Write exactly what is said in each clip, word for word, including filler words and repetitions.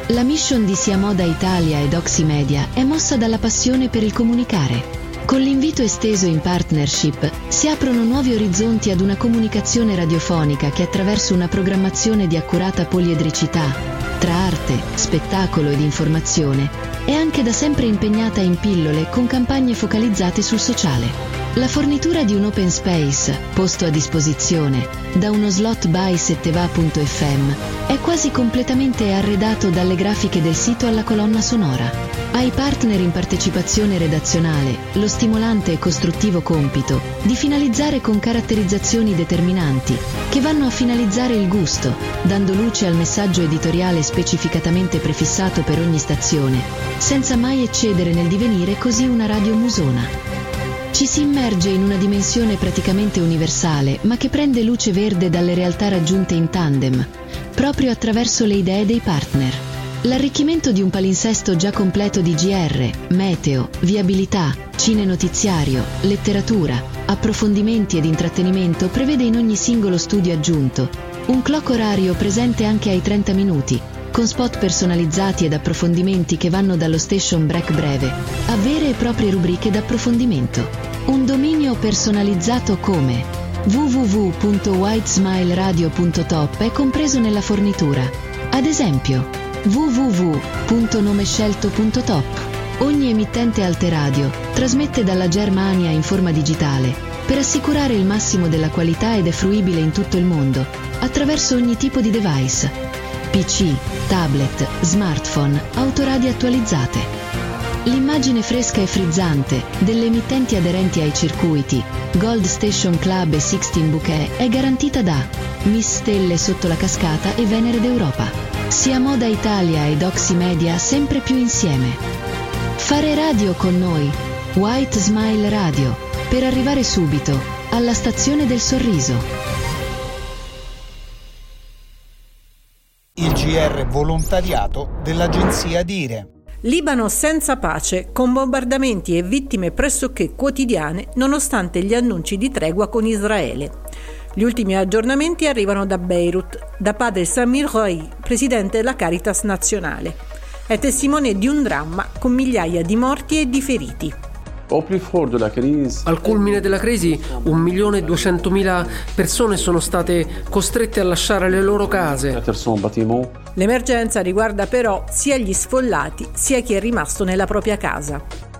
La mission di Sia Moda Italia ed Oximedia è mossa dalla passione per il comunicare. Con l'invito esteso in partnership si aprono nuovi orizzonti ad una comunicazione radiofonica che attraverso una programmazione di accurata poliedricità, tra arte, spettacolo ed informazione, è anche da sempre impegnata in pillole con campagne focalizzate sul sociale. La fornitura di un open space, posto a disposizione, da uno slot by setteva punto effe emme, è quasi completamente arredato dalle grafiche del sito alla colonna sonora. Ai partner in partecipazione redazionale lo stimolante e costruttivo compito di finalizzare con caratterizzazioni determinanti che vanno a finalizzare il gusto, dando luce al messaggio editoriale specificatamente prefissato per ogni stazione, senza mai eccedere nel divenire così una radio musona. Ci si immerge in una dimensione praticamente universale, ma che prende luce verde dalle realtà raggiunte in tandem, proprio attraverso le idee dei partner. L'arricchimento di un palinsesto già completo di G R, meteo, viabilità, cinenotiziario, letteratura, approfondimenti ed intrattenimento prevede in ogni singolo studio aggiunto un clock orario presente anche ai trenta minuti, con spot personalizzati ed approfondimenti che vanno dallo station break breve a vere e proprie rubriche d'approfondimento. Un dominio personalizzato come w w w punto white smile radio punto top è compreso nella fornitura. Ad esempio, w w w punto nomescelto punto top. Ogni emittente Alteradio trasmette dalla Germania in forma digitale per assicurare il massimo della qualità ed è fruibile in tutto il mondo attraverso ogni tipo di device: P C, tablet, smartphone, autoradio attualizzate. L'immagine fresca e frizzante delle emittenti aderenti ai circuiti Gold Station Club e Sixteen Bouquet è garantita da Miss Stelle sotto la cascata e Venere d'Europa. Sia Moda Italia ed Oximedia sempre più insieme. Fare radio con noi, White Smile Radio, per arrivare subito alla stazione del sorriso. Il G R volontariato dell'agenzia Dire. Libano senza pace, con bombardamenti e vittime pressoché quotidiane nonostante gli annunci di tregua con Israele. Gli ultimi aggiornamenti arrivano da Beirut, da padre Samir Rouai, presidente della Caritas nazionale. È testimone di un dramma con migliaia di morti e di feriti. Al culmine della crisi, un milione e duecentomila persone sono state costrette a lasciare le loro case. L'emergenza riguarda però sia gli sfollati sia chi è rimasto nella propria casa.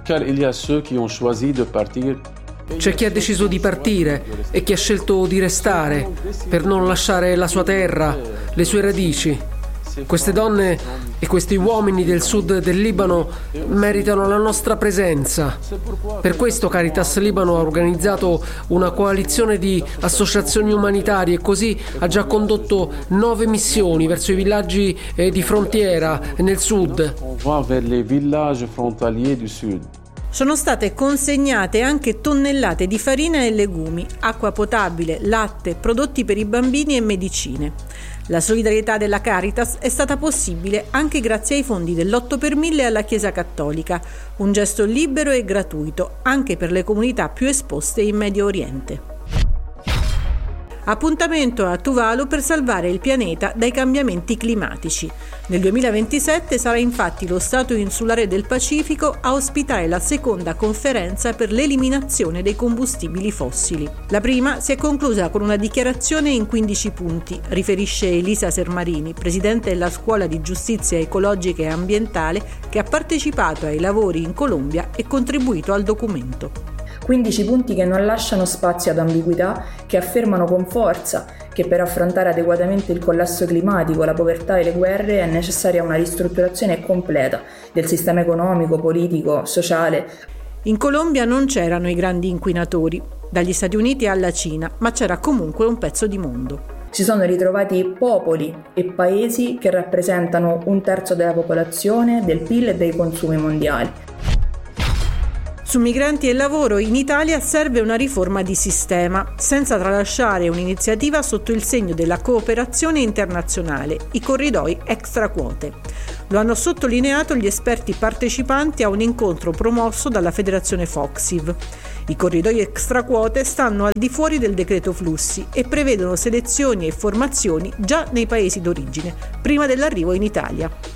C'è chi ha deciso di partire e chi ha scelto di restare per non lasciare la sua terra, le sue radici. Queste donne e questi uomini del sud del Libano meritano la nostra presenza. Per questo Caritas Libano ha organizzato una coalizione di associazioni umanitarie e così ha già condotto nove missioni verso i villaggi di frontiera nel sud. Sono state consegnate anche tonnellate di farina e legumi, acqua potabile, latte, prodotti per i bambini e medicine. La solidarietà della Caritas è stata possibile anche grazie ai fondi dell'otto per mille alla Chiesa Cattolica, un gesto libero e gratuito anche per le comunità più esposte in Medio Oriente. Appuntamento a Tuvalu per salvare il pianeta dai cambiamenti climatici. Nel duemilaventisette sarà infatti lo Stato insulare del Pacifico a ospitare la seconda conferenza per l'eliminazione dei combustibili fossili. La prima si è conclusa con una dichiarazione in quindici punti, riferisce Elisa Sermarini, presidente della Scuola di Giustizia Ecologica e Ambientale, che ha partecipato ai lavori in Colombia e contribuito al documento. quindici punti che non lasciano spazio ad ambiguità, che affermano con forza che per affrontare adeguatamente il collasso climatico, la povertà e le guerre è necessaria una ristrutturazione completa del sistema economico, politico, sociale. In Colombia non c'erano i grandi inquinatori, dagli Stati Uniti alla Cina, ma c'era comunque un pezzo di mondo. Si sono ritrovati popoli e paesi che rappresentano un terzo della popolazione, del P I L e dei consumi mondiali. Su migranti e lavoro in Italia serve una riforma di sistema, senza tralasciare un'iniziativa sotto il segno della cooperazione internazionale, i corridoi extraquote. Lo hanno sottolineato gli esperti partecipanti a un incontro promosso dalla Federazione Foxiv. I corridoi extraquote stanno al di fuori del decreto flussi e prevedono selezioni e formazioni già nei paesi d'origine, prima dell'arrivo in Italia.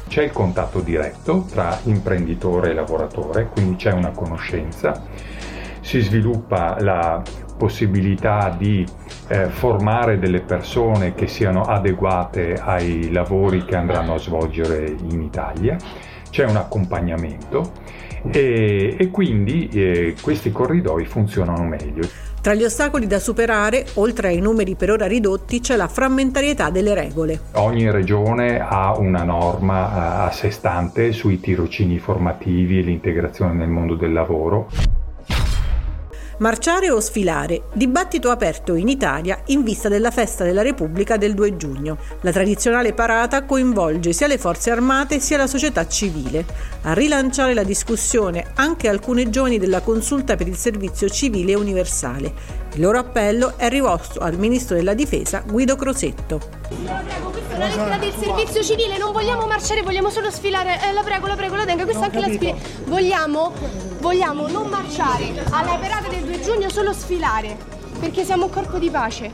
C'è il contatto diretto tra imprenditore e lavoratore, quindi c'è una conoscenza, si sviluppa la possibilità di eh, formare delle persone che siano adeguate ai lavori che andranno a svolgere in Italia, c'è un accompagnamento e, e quindi eh, questi corridoi funzionano meglio. Tra gli ostacoli da superare, oltre ai numeri per ora ridotti, c'è la frammentarietà delle regole. Ogni regione ha una norma a sé stante sui tirocini formativi e l'integrazione nel mondo del lavoro. Marciare o sfilare? Dibattito aperto in Italia in vista della festa della Repubblica del due giugno. La tradizionale parata coinvolge sia le forze armate sia la società civile. A rilanciare la discussione anche alcune giovani della Consulta per il Servizio Civile Universale. Il loro appello è rivolto al Ministro della Difesa Guido Crosetto. La prego, questa è una lettera del servizio civile, non vogliamo marciare, vogliamo solo sfilare. Eh, la prego, la prego, la tenga, questa è anche la sfila. Vogliamo, vogliamo non marciare alla parata del due giugno, solo sfilare, perché siamo un corpo di pace.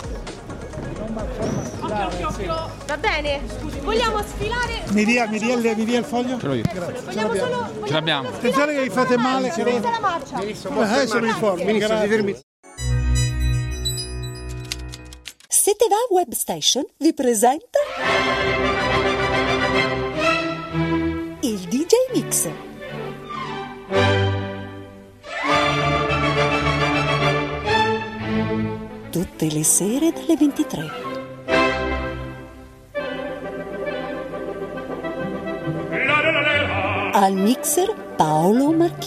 Va bene? Vogliamo sfilare. Mi dia, mi dia, il, mi dia il foglio? Ce l'ho io. Vogliamo solo, vogliamo Ce l'abbiamo. Attenzione che vi fate male. Che non... la marcia. Adesso mi informo. Ministro, si fermi. Seteva Web Station vi presenta il D J Mix. Tutte le sere dalle ventitré. Al mixer Paolo Marchini.